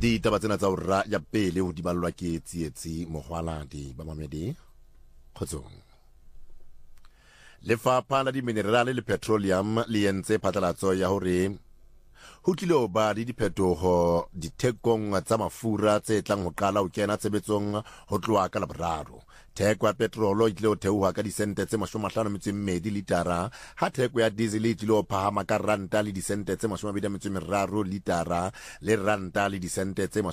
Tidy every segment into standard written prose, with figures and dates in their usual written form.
di taba tsena tsa ura ya pele ho di ballwa ke tsietsi mohwaladi ba mamedi khotsong. Lefapha la di-minerale le petroleum le entse phatlalatso ya hore ho tlile ba le diphetoho dithekong tsa mafura tse tlang ho qala ho kena tshebetsong ho tloha ka Laboraro. Theko ya petrolo e tlile ho theoha ka disente tse 52 litara, ha theko ya diesel e tlile ho phahama ka ranta le disente tse 23 litara, le ranta le disente tse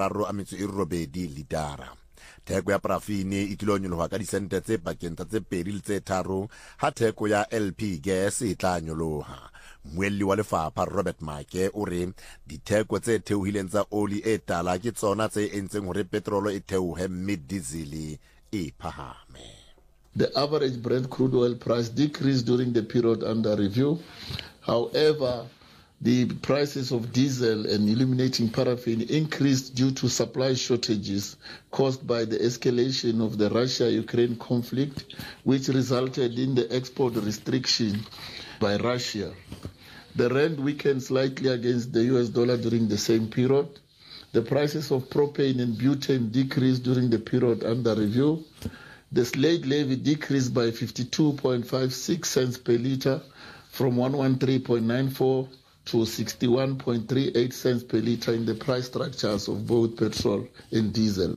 38 litara. Theko ya parafini e tlile ho nyoloha ka disente tse pakeng tsa tse 2 le tse 3, ha theko ya LP gas e tla nyoloha. Mmuelli wa lefapha Robert Make o re ditheko tse theohileng tsa oli e tala ke tsona tse entseng hore petrolo e theohe mme diesel e phahame. The average Brent crude oil price decreased during the period under review. However, the prices of diesel and illuminating paraffin increased due to supply shortages caused by the escalation of the Russia-Ukraine conflict, which resulted in the export restriction by Russia. The rand weakened slightly against the US dollar during the same period. The prices of propane and butane decreased during the period under review. The slate levy decreased by 52.56 cents per litre from 113.94 to 61.38 cents per litre in the price structures of both petrol and diesel.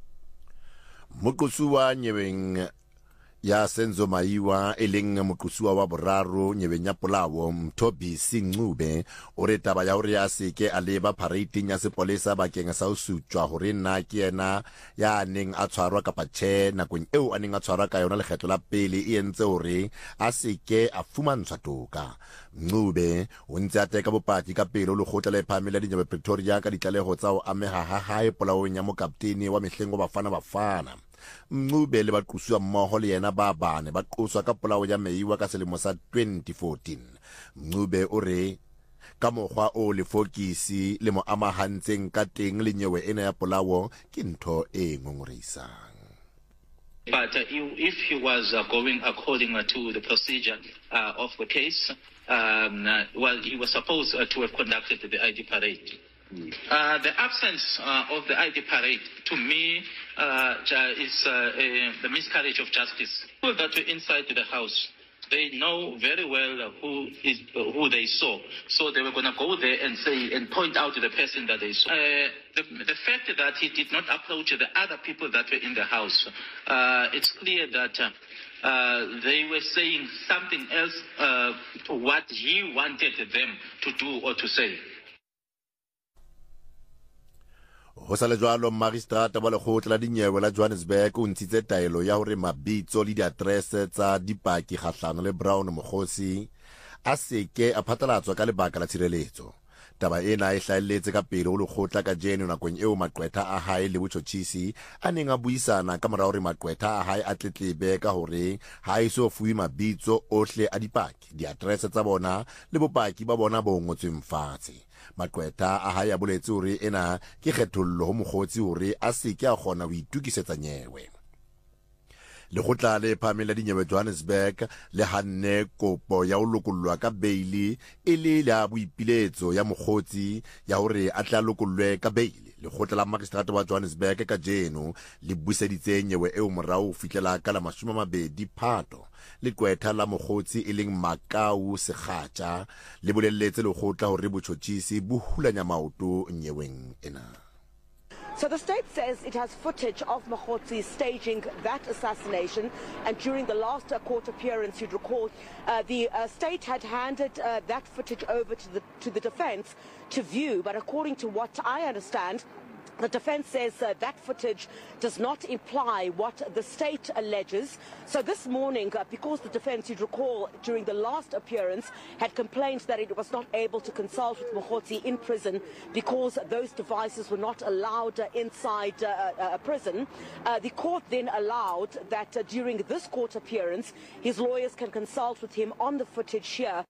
Mokosuwa nyeweng ya Senzo Maiwa eleng mokosuwa wa boraro nyeweng ya Polawo Mthobi Singcube o re taba ya hore ya seke a leba parading ya sepolesa bakeng sa ho sutjwa hore na ke yena ya neng a tshwarwa kapa tjhe nakong eo a neng a tshwarwa ka yona lekgetlo la pele e entse hore a seke a fumantshwa toka. Mncube o ntse a teka bopaki ka pele le khotla le phamela dinyewe Pretoria ka ditlaleho tsa ho ameha ha hae polaong ya mokaptene wa Mehlengo Bafana. Mncube le baqosuwa mmoho le yena ba bane ba qoswa ka polao ya Meiwa ka selemo sa 2014. Mncube o re ka mokgwa o le fokisi le mo amahantseng ka teng le nyewe ena ya polao ke ntho e ngongorisang. But if he was going according to the procedure of the case, well, he was supposed to have conducted the ID parade. The absence of the ID parade, to me, is the miscarriage of justice. People that were inside the house, they know very well who they saw. So they were going to go there and say and point out to the person that they saw. The fact that he did not approach the other people that were in the house, it's clear that they were saying something else to what he wanted them to do or to say. Ho sa le jwalo magistrata ba lekgotla la dinyewe la Johannesburg o ntshitse taelo ya hore mabitso le diadrese tsa dipaki kgahlano le Brown Mokgosi a seke a phatlalatswa ka lebaka la tshireletso. Taba ena e hlahelletse ka pele ho lekgotla ka jeno nakong eo maqwetha a hae le botjhotjhisi a neng a buisana ka morao hore maqwetha a hae a tletlebe ka hore ha iso fuwe mabitso ohle a dipaki, diadrese tsa bona le bopaki ba bona bo ngotsweng fatshe. Maqwetha a hae a boletse hore ena ke kgethollo ho mokgotsi hore a seke a kgona ho itukisetsa nyewe. Lekgotla le phamela dinyewe Johannesburg le hanne kopo ya ho lokollwa ka beili e le la boipiletso ya mokgotsi ya hore a tla lokollwe ka beili. Lekgotla la magistrate wa Johannesburg ka jeno le buseditse nyewe eo morao fitlela ka la 20 Phato. Leqwetha la mokgotsi e leng Makau Sekhatja le bolelletse lekgotla hore botjhotjhisi bo hulanya maoto nyeweng ena. So the state says it has footage of Mokgotsi staging that assassination, and during the last court appearance, you'd recall, the state had handed that footage over to the defense to view, but according to what I understand, the defense says that footage does not imply what the state alleges. So this morning, because the defense, you'd recall, during the last appearance, had complained that it was not able to consult with Mokgotsi in prison because those devices were not allowed inside a prison, the court then allowed that during this court appearance, his lawyers can consult with him on the footage here.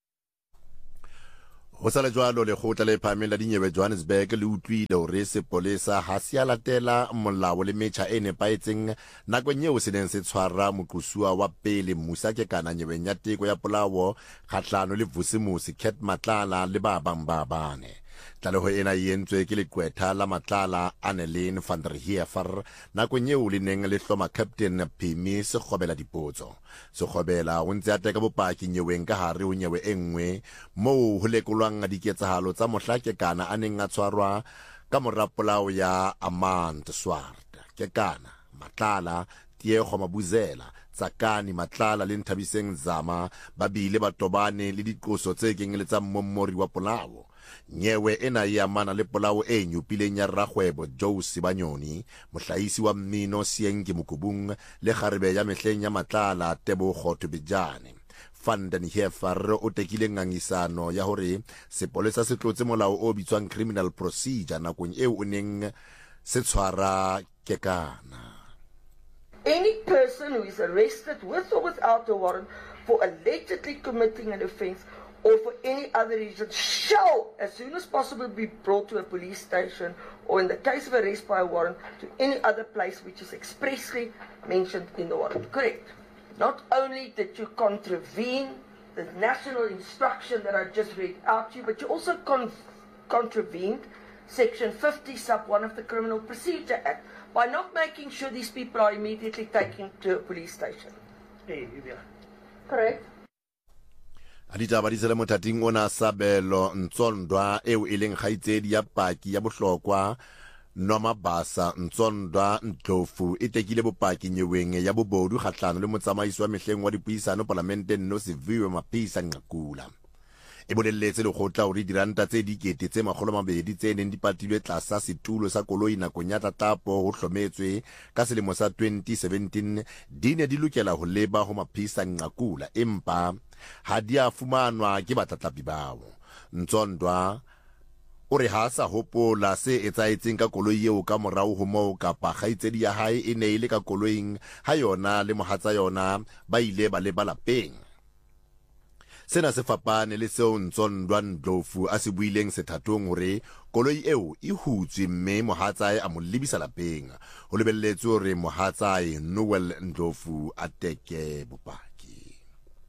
Ho sa le jwalo lekgotla le phamela dinyewe Johannesburg le utlwile hore sepolesa ha se a latela molao le metjha e nepaetseng nakong eo se neng se tshwara moqosuwa wa pele Musa Kekana nyeweng ya teko ya polao kgahlano le Vusimusi Ket Matlala le ba bang ba bane. tlaleho ena e entswe ke leqwetha la matlala Annelien van der Heever nakong eo le neng le hloma Captain Phimi Sekgobela dipotso. Sekgobela o ntse a teka bopaki nyeweng ka hare ho nyewe e nngwe moo ho lekolwang diketsahalo tsa mohlakekana a neng a tshwarwa ka mora polao ya Amand Swart. Kekana, Matlala, Tiego Mabuzela, Tsakani Matlala le Nthabiseng Zama ba bile ba tobane le diqoso tse kenyeletsang mommori wa polao. Nyewe ena e amana le polao e nyupileng ya rrakgwebo Joe Sibanyoni, mohlahisi wa mmino Sienke Mokubung le kgarebe ya mehleng ya Matlala Tebogo Thobejane. Van der Heever o tekile ngangisano ya hore sepolesa se tlotse molao o bitswang criminal procedure nakong eo o neng se tshwara Kekana. Any person who is arrested with or without a warrant for allegedly committing an offence or for any other reason shall, as soon as possible, be brought to a police station or, in the case of arrest by a warrant, to any other place which is expressly mentioned in the warrant. Correct. Not only did you contravene the national instruction that I just read out to you, but you also contravened Section 50, Sub 1 of the Criminal Procedure Act by not making sure these people are immediately taken to a police station. Correct? Aditaba di sele mothating ona Sabelo Ntsondwa eo e leng kgaitsedi ya paki ya bohlokwa Noma Basa Ntsondwa Ndlovu e tekile bopaki nyeweng ya bobodu kgahlano le motsamaiso wa mehleng wa dipuisano parlamenteng Nosiviwe Mapisa Nqakula. E bolelletse lekgotla hore diranta tse dikete tse 200 tse neng di patilwe tlasa setulo sa koloi nakong ya tatapo ho hlometswe ka selemo sa 2017 di ne di lokela ho leba ho Mapisa Nqakula empa ha di a fumanwa ke batlatlapi bao. Ntsondwa o re ha sa hopola se etsaetseng ka koloi eo ka morao ho moo kapa kgaitsedi ya hae e ne ile ka koloing ha yona le mohatsa yona ba ile ba leba lapeng. Sena se fapane le seo Ntsondwa Ndlovu a se buileng sethatong hore koloi eo e hutswe mme mohatsae a mo lebisa lapeng. Ho lebelletswe hore mohatsae Noel Ndlovu a teke bopaki.